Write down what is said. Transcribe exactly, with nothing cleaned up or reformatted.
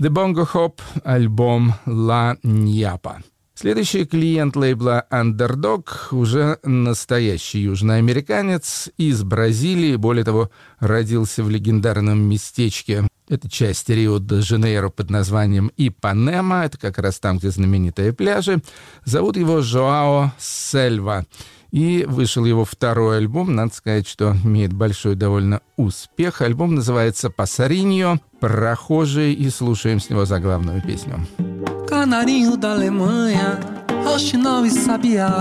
The Bongo Hop, альбом «Ла Ньяпа». Следующий клиент лейбла Underdog уже настоящий южноамериканец из Бразилии, более того, родился в легендарном местечке. Это часть Рио-де-Жанейро под названием Ипанема, это как раз там, где знаменитые пляжи. Зовут его Жоао Сельва. И вышел его второй альбом, надо сказать, что имеет большой довольно успех. Альбом называется «Пассариньо», «Прохожий», и слушаем с него заглавную песню. Canarinho da Alemanha, Roxinol e Sabiá,